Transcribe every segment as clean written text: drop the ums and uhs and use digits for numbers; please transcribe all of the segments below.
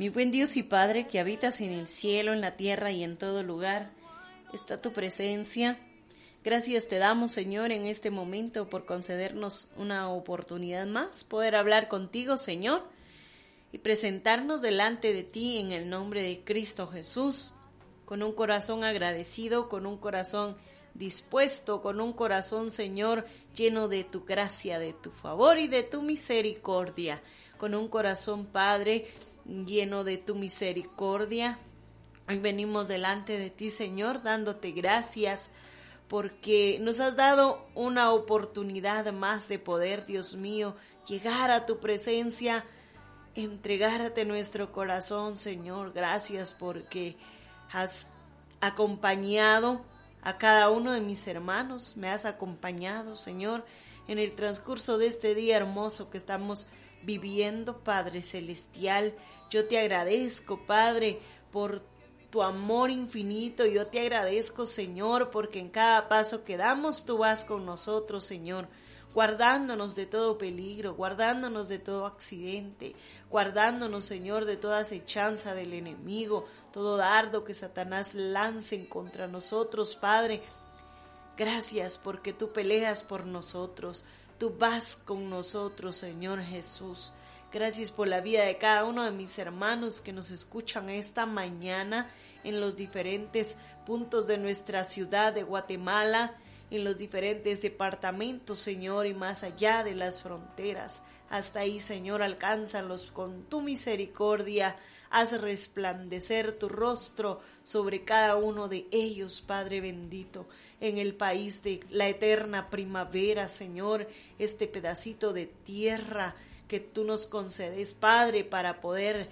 Mi buen Dios y Padre, que habitas en el cielo, en la tierra y en todo lugar, está tu presencia. Gracias te damos, Señor, en este momento por concedernos una oportunidad más, poder hablar contigo, Señor, y presentarnos delante de ti en el nombre de Cristo Jesús, con un corazón agradecido, con un corazón dispuesto, con un corazón, Señor, lleno de tu gracia, de tu favor y de tu misericordia, con un corazón, Padre, lleno de tu misericordia. Hoy venimos delante de ti, Señor, dándote gracias porque nos has dado una oportunidad más de poder, Dios mío, llegar a tu presencia, entregarte nuestro corazón, Señor. Gracias porque has acompañado a cada uno de mis hermanos, me has acompañado, Señor, en el transcurso de este día hermoso que estamos viviendo, Padre Celestial. Yo te agradezco, Padre, por tu amor infinito. Yo te agradezco, Señor, porque en cada paso que damos tú vas con nosotros, Señor, guardándonos de todo peligro, guardándonos de todo accidente, guardándonos, Señor, de toda acechanza del enemigo, todo dardo que Satanás lance contra nosotros, Padre. Gracias porque tú peleas por nosotros, tú vas con nosotros, Señor Jesús. Gracias por la vida de cada uno de mis hermanos que nos escuchan esta mañana en los diferentes puntos de nuestra ciudad de Guatemala, en los diferentes departamentos, Señor, y más allá de las fronteras. Hasta ahí, Señor, alcánzalos con tu misericordia. Haz resplandecer tu rostro sobre cada uno de ellos, Padre bendito, en el país de la eterna primavera, Señor, este pedacito de tierra que tú nos concedes, Padre, para poder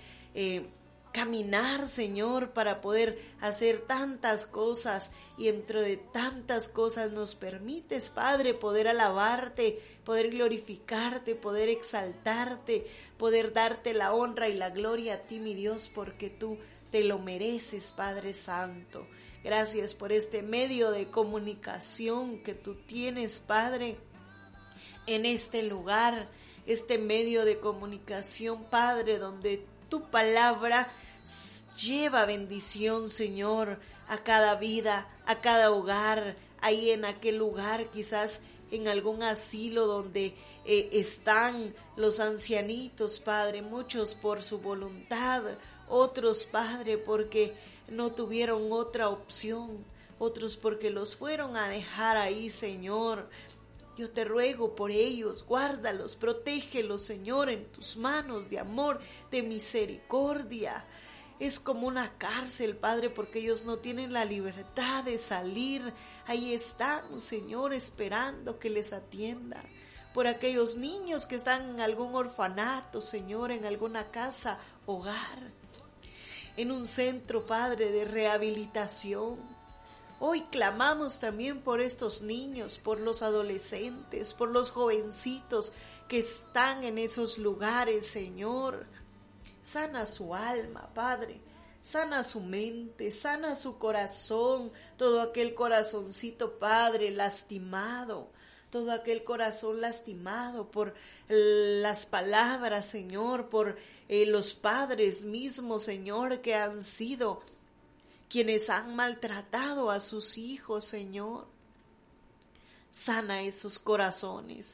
caminar, Señor, para poder hacer tantas cosas, y dentro de tantas cosas nos permites, Padre, poder alabarte, poder glorificarte, poder exaltarte, poder darte la honra y la gloria a ti, mi Dios, porque tú te lo mereces, Padre Santo. Gracias por este medio de comunicación que tú tienes, Padre, en este lugar, este medio de comunicación, Padre, donde tu palabra lleva bendición, Señor, a cada vida, a cada hogar, ahí en aquel lugar, quizás en algún asilo donde están los ancianitos, Padre, muchos por su voluntad, otros, Padre, porque no tuvieron otra opción, otros porque los fueron a dejar ahí, Señor. Yo te ruego por ellos, guárdalos, protégelos, Señor, en tus manos de amor, de misericordia. Es como una cárcel, Padre, porque ellos no tienen la libertad de salir. Ahí están, Señor, esperando que les atienda. Por aquellos niños que están en algún orfanato, Señor, en alguna casa, hogar, en un centro, Padre, de rehabilitación. Hoy clamamos también por estos niños, por los adolescentes, por los jovencitos que están en esos lugares, Señor. Sana su alma, Padre, sana su mente, sana su corazón, todo aquel corazoncito, Padre, lastimado, todo aquel corazón lastimado por las palabras, Señor, por los padres mismos, Señor, que han sido quienes han maltratado a sus hijos, Señor. Sana esos corazones.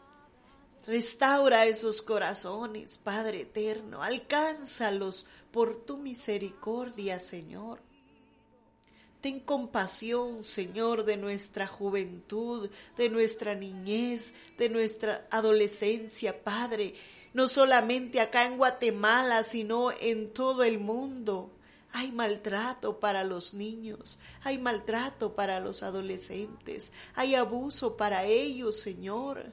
Restaura esos corazones, Padre eterno. Alcánzalos por tu misericordia, Señor. Ten compasión, Señor, de nuestra juventud, de nuestra niñez, de nuestra adolescencia, Padre. No solamente acá en Guatemala, sino en todo el mundo. Hay maltrato para los niños, hay maltrato para los adolescentes, hay abuso para ellos, Señor.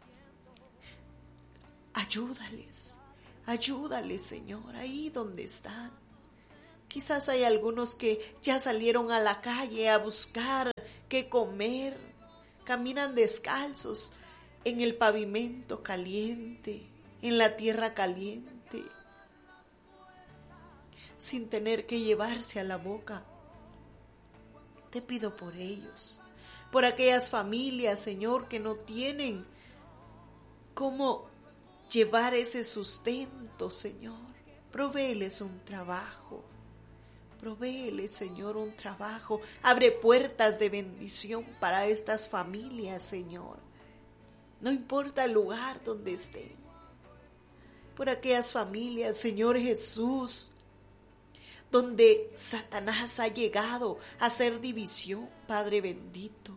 Ayúdales, Señor, ahí donde están. Quizás hay algunos que ya salieron a la calle a buscar qué comer, caminan descalzos en el pavimento caliente, en la tierra caliente, sin tener que llevarse a la boca. Te pido por ellos, por aquellas familias, Señor, que no tienen cómo llevar ese sustento, Señor. Provéeles un trabajo. Provéeles, Señor, un trabajo. Abre puertas de bendición para estas familias, Señor. No importa el lugar donde estén. Por aquellas familias, Señor Jesús, donde Satanás ha llegado a hacer división, Padre bendito.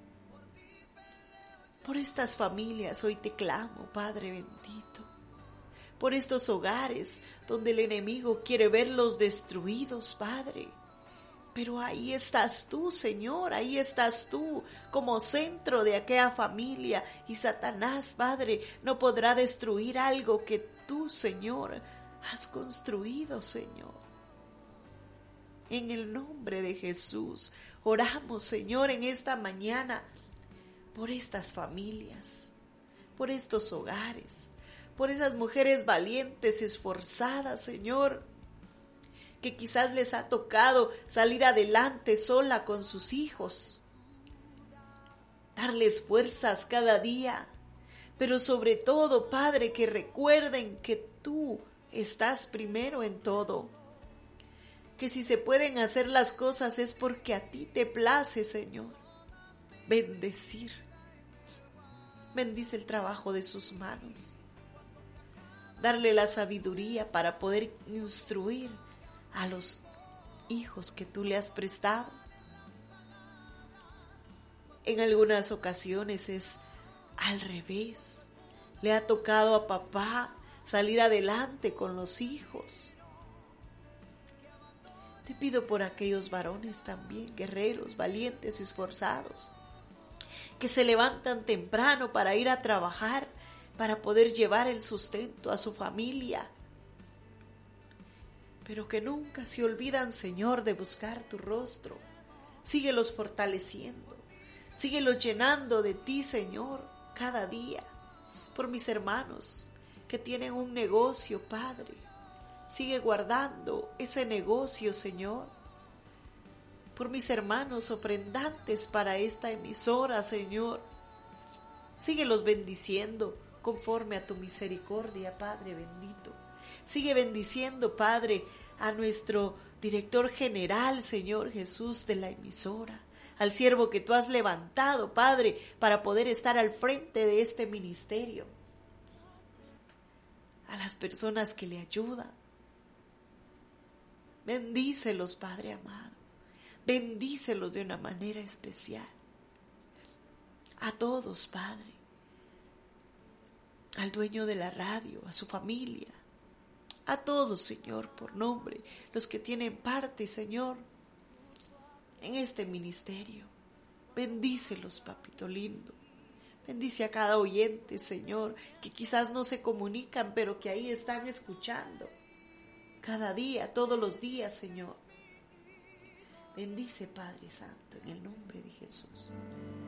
Por estas familias hoy te clamo, Padre bendito. Por estos hogares donde el enemigo quiere verlos destruidos, Padre. Pero ahí estás tú, Señor, ahí estás tú como centro de aquella familia. Y Satanás, Padre, no podrá destruir algo que tú, Señor, has construido, Señor. En el nombre de Jesús, oramos, Señor, en esta mañana por estas familias, por estos hogares, por esas mujeres valientes, esforzadas, Señor, que quizás les ha tocado salir adelante sola con sus hijos, darles fuerzas cada día, pero sobre todo, Padre, que recuerden que tú estás primero en todo, que si se pueden hacer las cosas es porque a ti te place, Señor, bendecir. Bendice el trabajo de sus manos, darle la sabiduría para poder instruir a los hijos que tú le has prestado. En algunas ocasiones es al revés. Le ha tocado a papá salir adelante con los hijos. Te pido por aquellos varones también, guerreros, valientes, esforzados, que se levantan temprano para ir a trabajar, para poder llevar el sustento a su familia, pero que nunca se olvidan, Señor, de buscar tu rostro. Síguelos fortaleciendo, síguelos llenando de ti, Señor, cada día. Por mis hermanos que tienen un negocio, Padre, sigue guardando ese negocio, Señor. Por mis hermanos ofrendantes para esta emisora, Señor, síguelos bendiciendo conforme a tu misericordia, Padre bendito. Sigue bendiciendo, Padre, a nuestro director general, Señor Jesús, de la emisora, al siervo que tú has levantado, Padre, para poder estar al frente de este ministerio, a las personas que le ayudan. Bendícelos, Padre amado, bendícelos de una manera especial. A todos, Padre, al dueño de la radio, a su familia, a todos, Señor, por nombre, los que tienen parte, Señor, en este ministerio. Bendícelos, papito lindo. Bendice a cada oyente, Señor, que quizás no se comunican, pero que ahí están escuchando. Cada día, todos los días, Señor. Bendice, Padre Santo, en el nombre de Jesús.